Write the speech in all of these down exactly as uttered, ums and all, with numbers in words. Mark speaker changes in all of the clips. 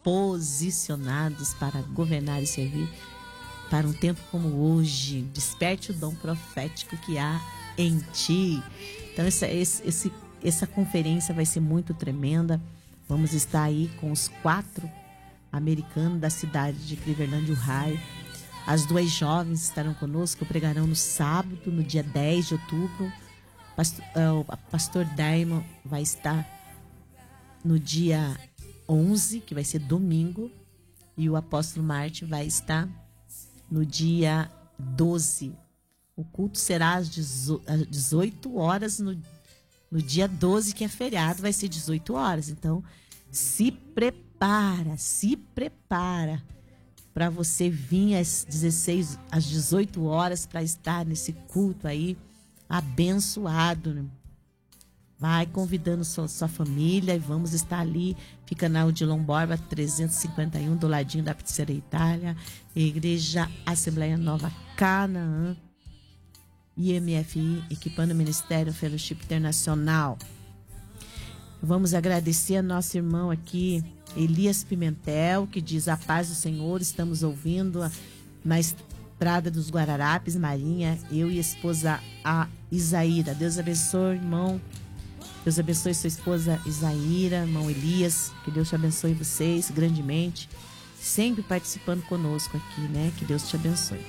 Speaker 1: posicionados para governar e servir para um tempo como hoje. Desperte o dom profético que há em ti. Então essa, esse, esse, essa conferência vai ser muito tremenda. Vamos estar aí com os quatro americanos da cidade de Cleveland, Ohio. As duas jovens estarão conosco, pregarão no sábado, no dia dez de outubro. Pastor, uh, o pastor Daimon vai estar no dia onze, que vai ser domingo. E o apóstolo Marte vai estar no dia doze. O culto será às dezoito horas no, no dia doze, que é feriado, vai ser dezoito horas. Então, se prepara, se prepara para você vir às dezesseis, às dezoito horas para estar nesse culto aí abençoado, né? Vai convidando sua, sua família e vamos estar ali. Fica na Odilon Borba trezentos e cinquenta e um, do ladinho da Pizzaria Itália. Igreja Assembleia Nova Canaã, I M F I, equipando o Ministério Fellowship Internacional. Vamos agradecer a nosso irmão aqui, Elias Pimentel, que diz: a paz do Senhor, estamos ouvindo na estrada dos Guararapes, Marinha, eu e a esposa a Isaíra. Deus abençoe, irmão. Deus abençoe sua esposa Isaíra, irmão Elias. Que Deus te abençoe vocês grandemente. Sempre participando conosco aqui, né? Que Deus te abençoe.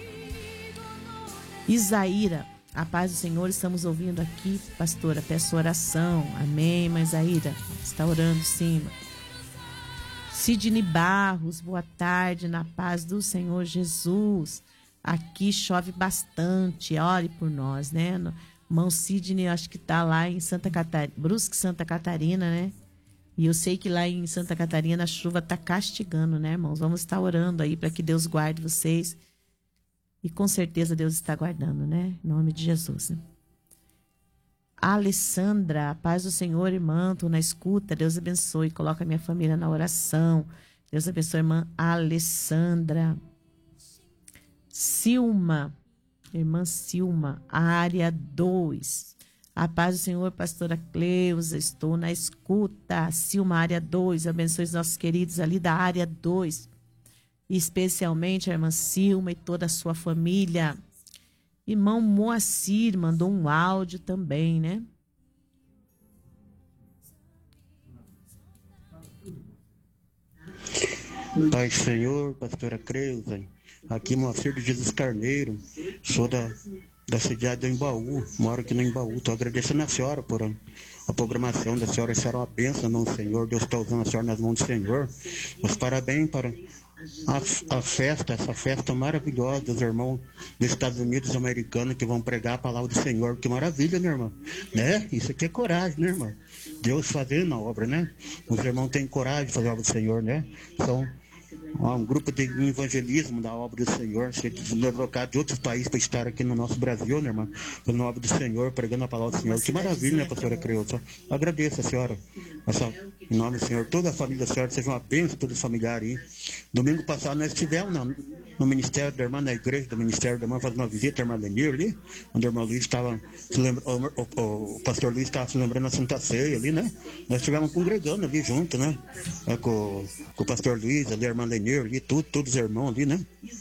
Speaker 1: Isaíra, a paz do Senhor, estamos ouvindo aqui, pastora. Peço oração. Amém, mas Isaíra, está orando sim. Sidney Barros, boa tarde, na paz do Senhor Jesus. Aqui chove bastante, ore por nós, né? Irmão Sidney, acho que tá lá em Santa Catarina, Brusque, Santa Catarina, né? E eu sei que lá em Santa Catarina a chuva tá castigando, né, irmãos? Vamos estar orando aí para que Deus guarde vocês. E com certeza Deus está guardando, né? Em nome de Jesus, né? Alessandra, a paz do Senhor, irmã, tô na escuta. Deus abençoe, coloca a minha família na oração. Deus abençoe, irmã Alessandra. Silma, irmã Silma, área dois. A paz do Senhor, pastora Cleusa, estou na escuta. Silma, área dois, abençoe os nossos queridos ali da área dois. Especialmente a irmã Silma e toda a sua família. Irmão Moacir mandou um áudio também, né?
Speaker 2: Pai Senhor, pastora Creuza, aqui Moacir de Jesus Carneiro, sou da, da cidade do Embaú, moro aqui no Embaú. Estou agradecendo a senhora por a, a programação da senhora. A senhora é uma bênção, não, Senhor. Deus está usando a senhora nas mãos do Senhor. Os parabéns para a, a festa, essa festa maravilhosa dos irmãos dos Estados Unidos americanos que vão pregar a palavra do Senhor. Que maravilha, né, irmã? Né? Isso aqui é coragem, né, irmã? Deus fazendo a obra, né? Os irmãos têm coragem de fazer a obra do Senhor, né? São um grupo de evangelismo da obra do Senhor, ser deslocado de outros países para estar aqui no nosso Brasil, né, irmã? Pela obra do Senhor, pregando a palavra do Senhor. Que maravilha, né, pastora Creuza? Agradeço a senhora, essa, em nome do Senhor. Toda a família da senhora seja uma bênção, todos os familiares aí. Domingo passado nós estivemos no, no Ministério da Irmã, na igreja do Ministério da Irmã, fazendo uma visita à irmã Lenir ali, onde a irmã Luiz estava, se lembra, o, o, o pastor Luiz estava se lembrando da Santa Ceia ali, né? Nós estivemos congregando ali junto, né? É, com, com o pastor Luiz, ali, a irmã Lenir ali, tudo, todos os irmãos ali, né?